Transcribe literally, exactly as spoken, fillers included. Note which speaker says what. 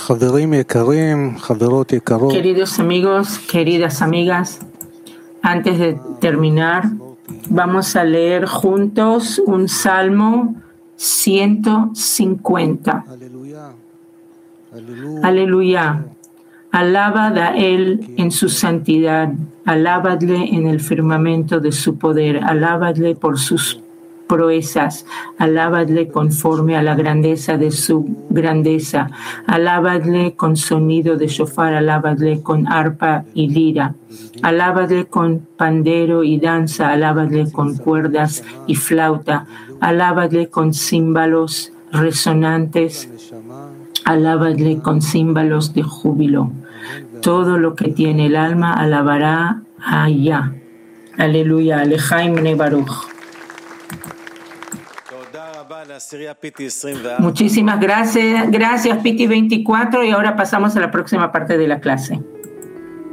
Speaker 1: Queridos amigos, queridas amigas, antes de terminar, vamos a leer juntos un Salmo ciento cincuenta. Aleluya. Alabad a Él en su santidad, alabadle en el firmamento de su poder, alabadle por sus proezas, alabadle conforme a la grandeza de su grandeza, alabadle con sonido de shofar, alabadle con arpa y lira, alabadle con pandero y danza, alabadle con cuerdas y flauta, alabadle con címbalos resonantes, alabadle con címbalos de júbilo. Todo lo que tiene el alma alabará a Yah. Aleluya. Lejaim ne Baruch. Muchísimas gracias, gracias Piti veinticuatro, y ahora pasamos a la próxima parte de la clase.